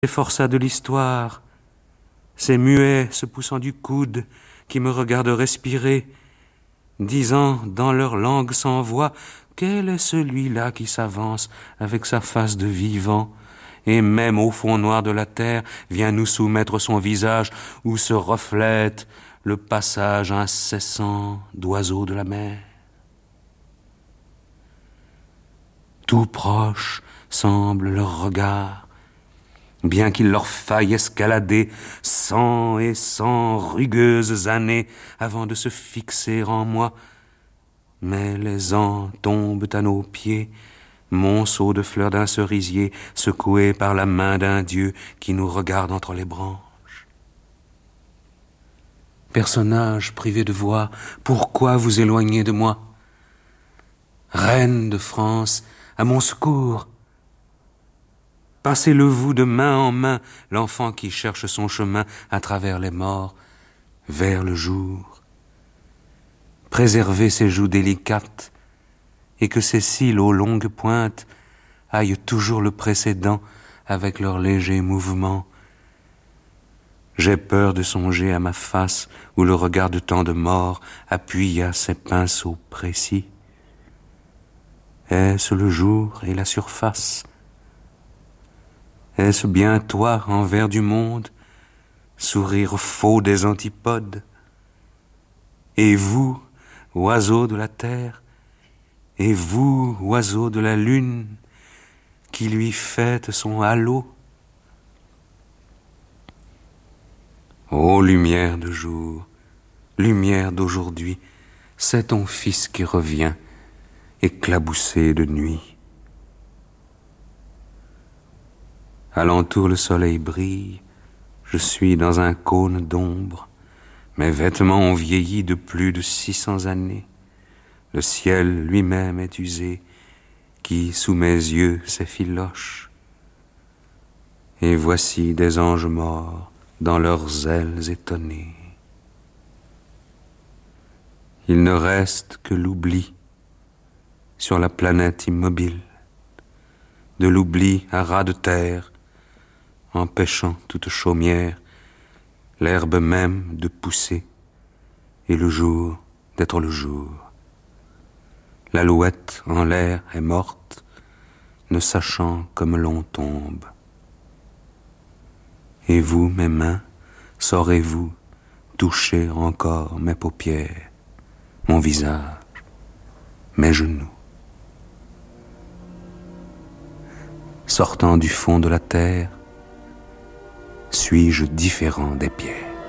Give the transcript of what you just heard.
Les forçats de l'histoire, ces muets se poussant du coude, qui me regardent respirer, disant dans leur langue sans voix, quel est celui-là qui s'avance avec sa face de vivant, et même au fond noir de la terre vient nous soumettre son visage où se reflète le passage incessant d'oiseaux de la mer. Tout proche semble leur regard, bien qu'il leur faille escalader 100 et 100 rugueuses années avant de se fixer en moi. Mais les ans tombent à nos pieds, monceaux de fleurs d'un cerisier, secoués par la main d'un Dieu qui nous regarde entre les branches. Personnage privé de voix, pourquoi vous éloignez de moi? Reine de France, à mon secours! Passez-le vous de main en main, l'enfant qui cherche son chemin à travers les morts, vers le jour. Préservez ses joues délicates, et que ses cils aux longues pointes aillent toujours le précédent avec leur léger mouvement. J'ai peur de songer à ma face où le regard de tant de morts appuya ses pinceaux précis. Est-ce le jour et la surface? Est-ce bien toi, envers du monde, sourire faux des antipodes? Et vous, oiseaux de la terre, et vous, oiseaux de la lune, qui lui faites son halo? Ô lumière de jour, lumière d'aujourd'hui, c'est ton fils qui revient, éclaboussé de nuit. Alentour le soleil brille, je suis dans un cône d'ombre, mes vêtements ont vieilli de plus de 600 années, le ciel lui-même est usé, qui sous mes yeux s'effiloche. Et voici des anges morts dans leurs ailes étonnées. Il ne reste que l'oubli sur la planète immobile, de l'oubli à ras de terre, empêchant toute chaumière, l'herbe même de pousser, et le jour d'être le jour. L'alouette en l'air est morte, ne sachant comme l'on tombe. Et vous, mes mains, saurez-vous toucher encore mes paupières, mon visage, mes genoux? Sortant du fond de la terre, suis-je différent des pierres?